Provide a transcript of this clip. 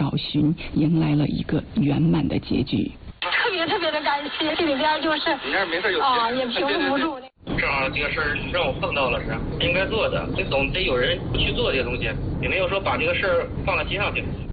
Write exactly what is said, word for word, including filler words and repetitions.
找寻迎来了一个圆满的结局。 特别特别的感谢，这里边就是啊，也平复不住。 正好这个事儿让我碰到了，是应该做的，这总得有人去做这个东西，也没有说把这个事儿放在心上去。